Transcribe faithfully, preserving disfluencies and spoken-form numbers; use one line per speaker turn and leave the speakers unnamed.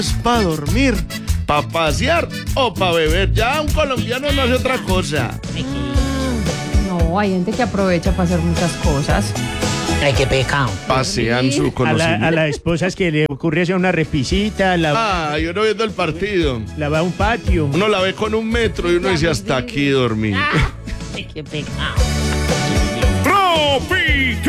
es para dormir, para pasear o para beber. Ya un colombiano no hace otra cosa.
No, hay gente que aprovecha para hacer muchas cosas.
Ay, qué pecado.
Pasean su
A la,
conocimiento.
a la esposa es que le ocurre hacer una repisita, la,
Ah, y uno viendo el partido.
la va a un patio.
Uno la ve con un metro y uno dice hasta aquí dormí.
Ay, qué pecado.
Tropical.